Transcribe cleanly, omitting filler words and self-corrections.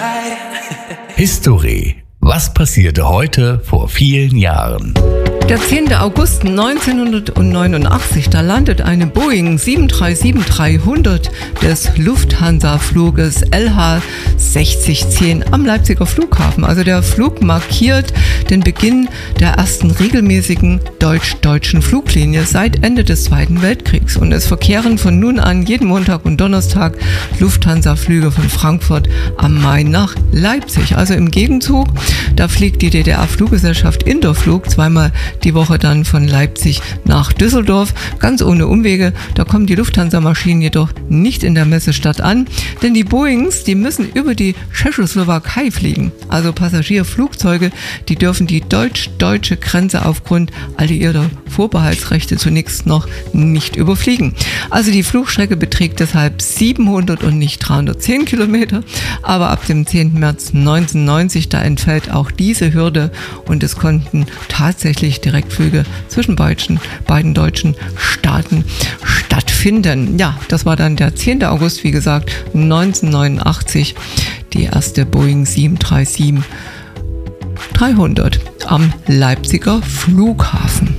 History. Was passierte heute vor vielen Jahren? Der 10. August 1989, da landet eine Boeing 737-300 des Lufthansa-Fluges LH6010 am Leipziger Flughafen. Also der Flug markiert den Beginn der ersten regelmäßigen deutsch-deutschen Fluglinie seit Ende des Zweiten Weltkriegs. Und es verkehren von nun an jeden Montag und Donnerstag Lufthansa-Flüge von Frankfurt am Main nach Leipzig. Also im Gegenzug, da fliegt die DDR-Fluggesellschaft Interflug zweimal die Woche dann von Leipzig nach Düsseldorf, ganz ohne Umwege. Da kommen die Lufthansa-Maschinen jedoch nicht in der Messestadt an, denn die Boeings, die müssen über die Tschechoslowakei fliegen. Also Passagierflugzeuge, die dürfen die deutsch-deutsche Grenze aufgrund alliierter Vorbehaltsrechte zunächst noch nicht überfliegen. Also die Flugstrecke beträgt deshalb 700 und nicht 310 Kilometer, aber ab dem 10. März 1990, da entfällt auch diese Hürde und es konnten tatsächlich Direktflüge zwischen beiden deutschen Staaten stattfinden. Ja, das war dann der 10. August, wie gesagt, 1989, die erste Boeing 737-300 am Leipziger Flughafen.